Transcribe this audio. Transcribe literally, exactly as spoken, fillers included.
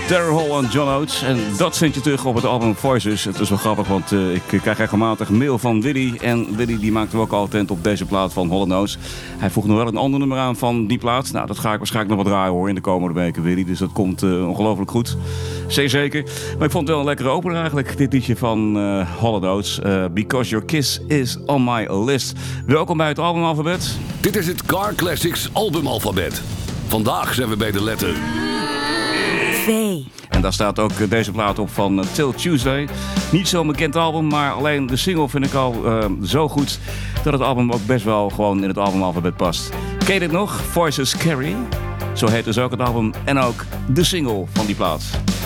Daryl Hall en John Oates. En dat vind je terug op het album Voices. Het is wel grappig, want uh, ik krijg regelmatig mail van Willy. En Willy die maakte ook al attent op deze plaat van Hall and Oates. Hij vroeg nog wel een ander nummer aan van die plaat. Nou, dat ga ik waarschijnlijk nog wat draaien hoor in de komende weken, Willy. Dus dat komt uh, ongelooflijk goed. Zeer zeker. Maar ik vond het wel een lekkere opener eigenlijk. Dit liedje van uh, Hall and Oates. Uh, Because Your Kiss is on my list. Welkom bij het albumalfabet. Dit is het Car Classics albumalfabet. Vandaag zijn we bij de letter V. En daar staat ook deze plaat op van uh, Till Tuesday. Niet zo'n bekend album, maar alleen de single vind ik al uh, zo goed dat het album ook best wel gewoon in het albumalfabet past. Ken je dit nog? Voices Carry. Zo heet dus ook het album en ook de single van die plaat.